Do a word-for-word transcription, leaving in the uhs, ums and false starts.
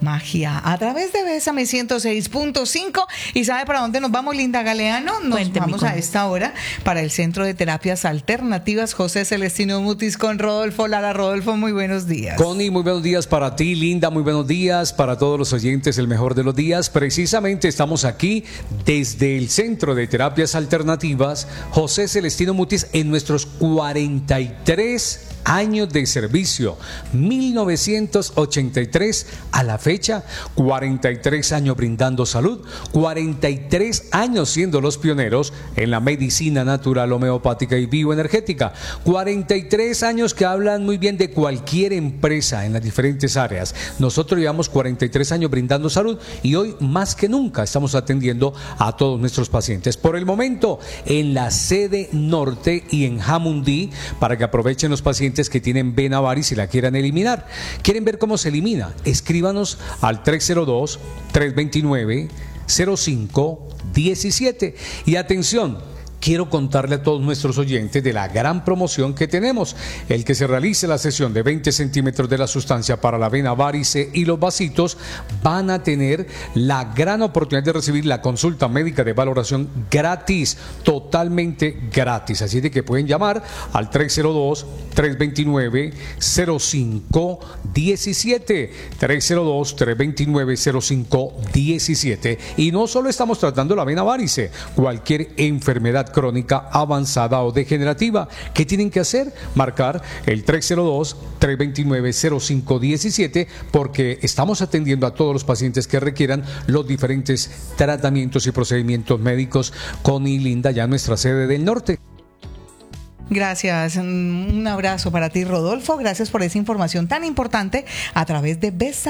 magia a través de Bésame ciento seis punto cinco. ¿Y sabe para dónde nos vamos, Linda Galeano? Nos Cuénteme, vamos a esta hora para el Centro de Terapias Alternativas José Celestino Mutis con Rodolfo Lara. Rodolfo, muy buenos días. Connie, muy buenos días para ti, Linda, muy buenos días para todos los oyentes, el mejor de los días. Precisamente estamos aquí desde el Centro de Terapias Alternativas José Celestino Mutis en nuestros cuarenta y tres años de servicio, mil novecientos ochenta y tres a la fecha, cuarenta y tres años brindando salud, cuarenta y tres años siendo los pioneros en la medicina natural, homeopática y bioenergética, cuarenta y tres años que hablan muy bien de cualquier empresa en las diferentes áreas. Nosotros llevamos cuarenta y tres años brindando salud y hoy más que nunca estamos atendiendo a todos nuestros pacientes. Por el momento en la sede norte y en Jamundí, para que aprovechen los pacientes que tienen vena varis y la quieran eliminar. ¿Quieren ver cómo se elimina? Escríbanos al tres cero dos, tres dos nueve, cero cinco uno siete. Y atención, quiero contarle a todos nuestros oyentes de la gran promoción que tenemos. El que se realice la sesión de veinte centímetros de la sustancia para la vena varice y los vasitos van a tener la gran oportunidad de recibir la consulta médica de valoración gratis, totalmente gratis. Así de que pueden llamar al tres cero dos, tres dos nueve, cero cinco uno siete, tres cero dos, tres dos nueve, cero cinco uno siete. Y no solo estamos tratando la vena varice, cualquier enfermedad crónica avanzada o degenerativa. ¿Qué tienen que hacer? Marcar el tres cero dos, tres dos nueve, cero cinco uno siete porque estamos atendiendo a todos los pacientes que requieran los diferentes tratamientos y procedimientos médicos con y Linda ya en nuestra sede del norte. Gracias, un abrazo para ti, Rodolfo. Gracias por esa información tan importante a través de Bésame